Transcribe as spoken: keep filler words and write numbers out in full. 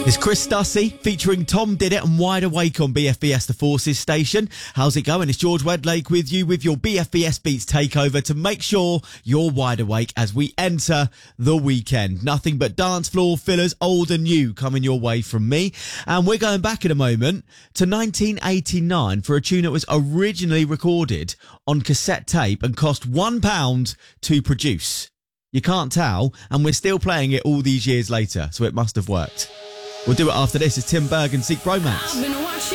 It's Chris Stussy featuring Tom Did It and Wide Awake on B F B S The Forces station. How's it going? It's George Wedlake with you with your B F B S Beats takeover to make sure you're wide awake as we enter the weekend. Nothing but dance floor fillers, old and new, coming your way from me. And we're going back in a moment to nineteen eighty-nine for a tune that was originally recorded on cassette tape and cost one pound to produce. You can't tell, and we're still playing it all these years later, so it must have worked. We'll do it after this. It's Tim Berg and Seek Romance.